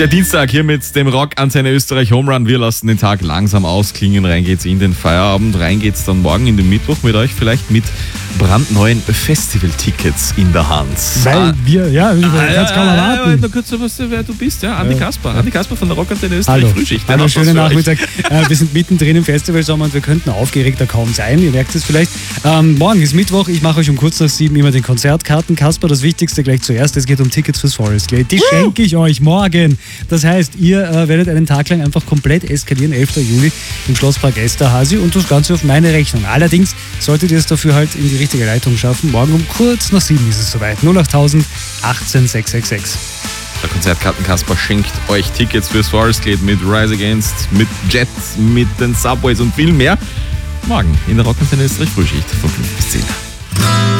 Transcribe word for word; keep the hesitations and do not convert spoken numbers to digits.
Der Dienstag hier mit dem Rock Antenne Österreich Home Run. Wir lassen den Tag langsam ausklingen. Rein geht's in den Feierabend. Rein geht's dann morgen in den Mittwoch mit euch. Vielleicht mit brandneuen Festival-Tickets in der Hand. Weil ah, wir, ja, wir ah, ganz kaum erwarten. Da kannst du was, wer du bist, ja? Andi ja. Kasper. Andi Kasper von der Rock Antenne Österreich Hallo. Frühschicht. Hallo, schönen Nachmittag. äh, wir sind mittendrin im Festivalsommer und wir könnten aufgeregter kaum sein. Ihr merkt es vielleicht. Ähm, morgen ist Mittwoch. Ich mache euch um kurz nach sieben immer den Konzertkarten. Kasper, das Wichtigste gleich zuerst. Es geht um Tickets fürs Forest Glade. Die schenke ich euch morgen. Das heißt, ihr äh, werdet einen Tag lang einfach komplett eskalieren. elfter Juli im Schlosspark Esterhazy und das Ganze auf meine Rechnung. Allerdings solltet ihr es dafür halt in die richtige Leitung schaffen. Morgen um kurz nach sieben ist es soweit. null achttausend achtzehn sechs sechs sechs. Der Konzertkartenkasper schenkt euch Tickets fürs Forest Glade mit Rise Against, mit Jet, mit den Subways und viel mehr. Morgen in der Rock Antenne Österreich Frühschicht von fünf bis zehn.